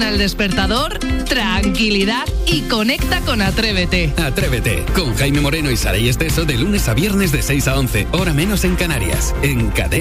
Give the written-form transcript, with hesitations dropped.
Suena el despertador, tranquilidad y conecta con Atrévete. Atrévete, con Jaime Moreno y Saray Esteso de lunes a viernes de 6 a 11, hora menos en Canarias, en Cadena.